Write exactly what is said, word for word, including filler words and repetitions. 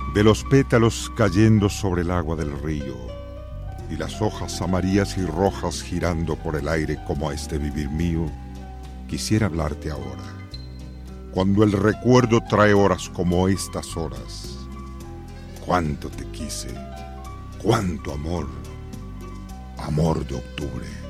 De los pétalos cayendo sobre el agua del río y las hojas amarillas y rojas girando por el aire como a este vivir mío, quisiera hablarte ahora, cuando el recuerdo trae horas como estas horas. Cuánto te quise, cuánto amor, amor de octubre.